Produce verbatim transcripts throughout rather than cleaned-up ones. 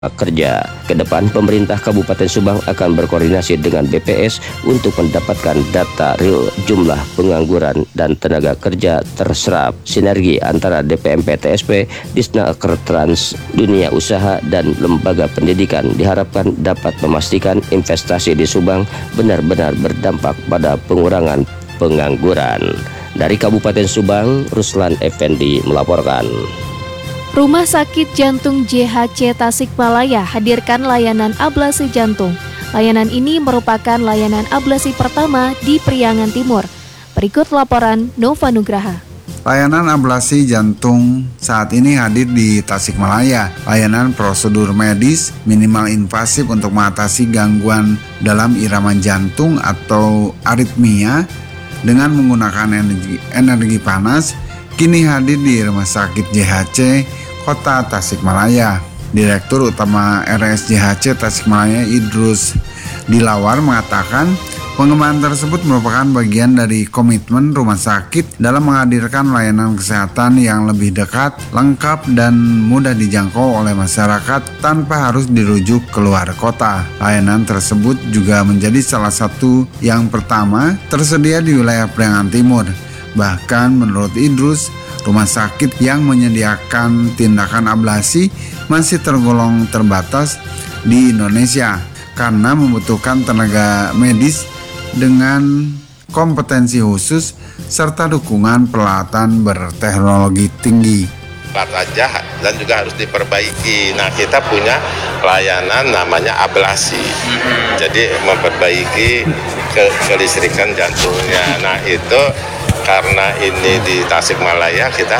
kerja. Kedepan, pemerintah Kabupaten Subang akan berkoordinasi dengan B P S untuk mendapatkan data real jumlah pengangguran dan tenaga kerja terserap. Sinergi antara D P M P T S P, Disnakertrans, dunia usaha, dan lembaga pendidikan diharapkan dapat memastikan investasi di Subang benar-benar berdampak pada pengurangan pengangguran. Dari Kabupaten Subang, Ruslan Effendi melaporkan. Rumah Sakit Jantung J H C Tasikmalaya hadirkan layanan ablasi jantung. Layanan ini merupakan layanan ablasi pertama di Priangan Timur. Berikut laporan Nova Nugraha. Layanan ablasi jantung saat ini hadir di Tasikmalaya. Layanan prosedur medis minimal invasif untuk mengatasi gangguan dalam irama jantung atau aritmia dengan menggunakan energi, energi panas kini hadir di Rumah Sakit J H C Kota Tasikmalaya. Direktur Utama R S J H C Tasikmalaya Idrus Dilawar mengatakan pengembangan tersebut merupakan bagian dari komitmen rumah sakit dalam menghadirkan layanan kesehatan yang lebih dekat, lengkap, dan mudah dijangkau oleh masyarakat tanpa harus dirujuk keluar kota. Layanan tersebut juga menjadi salah satu yang pertama tersedia di wilayah Priangan Timur. Bahkan menurut Idrus, rumah sakit yang menyediakan tindakan ablasi masih tergolong terbatas di Indonesia karena membutuhkan tenaga medis dengan kompetensi khusus serta dukungan peralatan berteknologi tinggi. Saja dan juga harus diperbaiki. Nah, kita punya layanan namanya ablasi. Jadi memperbaiki ke kelistrikan jantungnya. Nah, itu karena ini di Tasikmalaya kita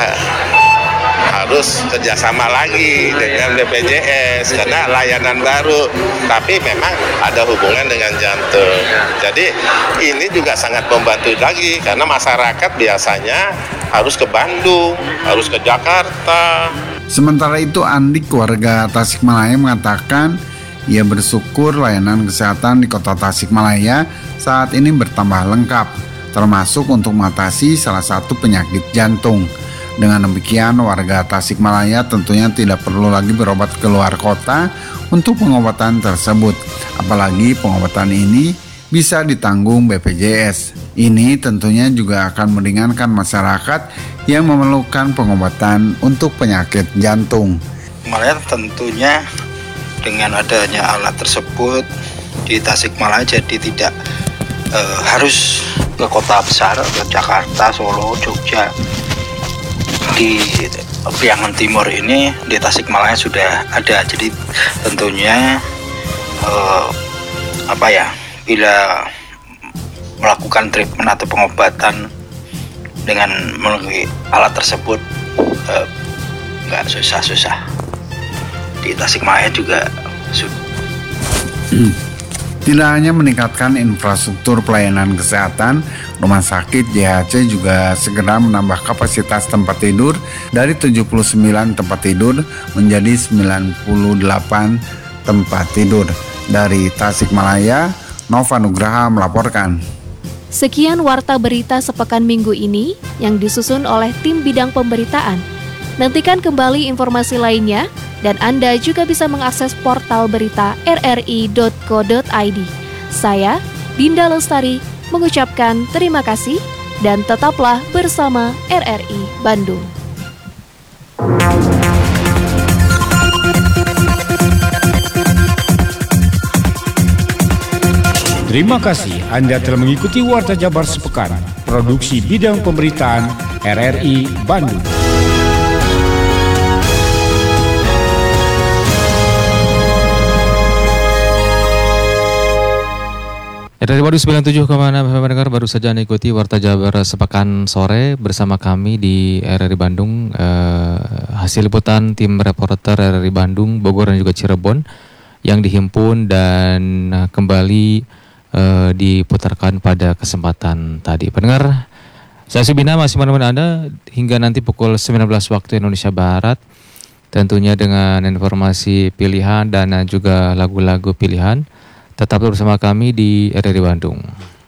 harus kerjasama lagi dengan B P J S karena layanan baru, tapi memang ada hubungan dengan jantung. Jadi ini juga sangat membantu lagi karena masyarakat biasanya harus ke Bandung, harus ke Jakarta. Sementara itu, Andik warga Tasikmalaya mengatakan ia bersyukur layanan kesehatan di kota Tasikmalaya saat ini bertambah lengkap, termasuk untuk mengatasi salah satu penyakit jantung. Dengan demikian, warga Tasikmalaya tentunya tidak perlu lagi berobat keluar kota untuk pengobatan tersebut. Apalagi pengobatan ini bisa ditanggung B P J S. Ini tentunya juga akan meringankan masyarakat yang memerlukan pengobatan untuk penyakit jantung. Malah tentunya dengan adanya alat tersebut di Tasikmalaya jadi tidak eh, harus ke kota besar, ke Jakarta, Solo, Jogja. Di Priangan Timur ini di Tasikmalaya sudah ada, jadi tentunya eh, apa ya, bila melakukan treatment atau pengobatan dengan melalui alat tersebut eh, nggak susah-susah. Di Tasikmalaya juga sudah. Tidak hanya meningkatkan infrastruktur pelayanan kesehatan, Rumah Sakit J H C juga segera menambah kapasitas tempat tidur dari tujuh puluh sembilan tempat tidur menjadi sembilan puluh delapan tempat tidur. Dari Tasikmalaya, Nova Nugraha melaporkan. Sekian warta berita sepekan minggu ini yang disusun oleh tim bidang pemberitaan. Nantikan kembali informasi lainnya. Dan Anda juga bisa mengakses portal berita r r i dot co dot i d. Saya, Dinda Lestari, mengucapkan terima kasih dan tetaplah bersama R R I Bandung. Terima kasih Anda telah mengikuti Warta Jabar Sepekan, produksi bidang pemberitaan R R I Bandung. Ya, dari Bandung sembilan puluh tujuh koma enam pendengar baru saja mengikuti Warta Jabar Sepekan sore bersama kami di R R I Bandung. Eh, hasil liputan tim reporter R R I Bandung, Bogor dan juga Cirebon yang dihimpun dan uh, kembali uh, diputarkan pada kesempatan tadi. Pendengar, saya Subina masih menemani Anda hingga nanti pukul sembilan belas waktu Indonesia Barat. Tentunya dengan informasi pilihan dan juga lagu-lagu pilihan. Tetap bersama kami di R R I Bandung.